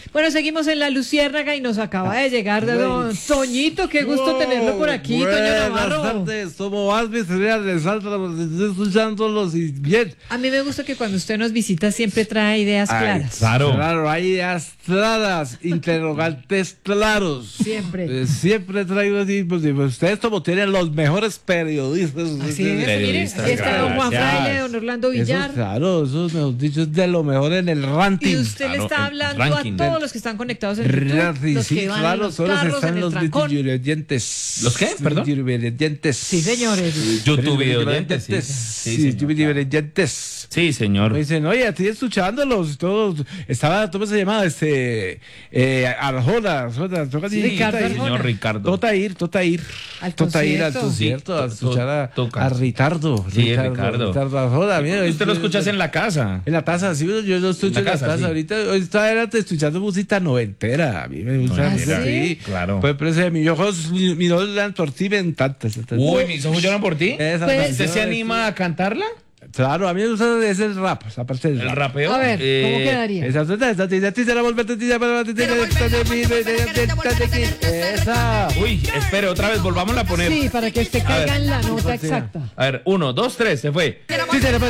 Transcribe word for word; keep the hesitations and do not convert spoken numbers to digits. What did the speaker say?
Bueno, seguimos en La Luciérnaga y nos acaba de llegar de don Toñito. Qué gusto tenerlo por aquí, Toño Navarro. Buenas tardes, somos más miserias de Salta, estoy escuchándolos y bien. A mí me gusta que cuando usted nos visita siempre trae ideas Ay, claras. claro. Claro, hay ideas claras, interrogantes claros. Siempre. Eh, siempre traigo así, pues, pues, ustedes como tienen los mejores periodistas. Así es, mire, aquí está don Juan Fraile, don Orlando Villar. Eso, claro, eso mejor dicho es de lo mejor en el ranking. Y usted Claro, le está el hablando ranking a todos del- los que están conectados en YouTube, Ranking, los sí, que van en claro, los todos carros, en están el los trancón. videoyentes. ¿Los qué? Perdón. Videoyentes. Sí, señores. YouTube videoyentes, sí. Sí, Sí, YouTube señor. videoyentes. Sí, señor. Me dicen, oye, estoy escuchándolos todos. Estaba, ¿cómo se llama? Este, eh, Arjona, Arjona, toca Sí, decir, Ricardo Totair. Arjona. señor Ricardo. Totair, Totair. Al Totair, al concierto. concierto, a Sí, escuchar a, to- toca. a Ricardo. Sí, Ricardo. Ricardo Arjona, mira, Usted lo es- escuchas en la casa. En la taza, sí, yo lo escucho En en la la casa, taza. sí. Ahorita, ahorita era escuchando música noventera. A mí me gusta. Noventera, mucho, ¿sí? Claro. Pues, pero ese, mis ojos, mi- mis ojos dan por ti, me encanta. esa- Uy, mis ojos lloran por ti. esa Pues- canción ¿Usted se es- anima a cantarla? Claro, a mí me gusta ese el rap, esa parte del ¿El rap. rapeo? A ver, ¿cómo Eh, quedaría? Esa esa esa esa quisiera volverte tía para esa. Uy, espere, otra vez, volvámosla a poner. Sí, para que usted A caiga ver. en la nota Sí. exacta. A ver, uno, dos, tres, se fue. Quisiera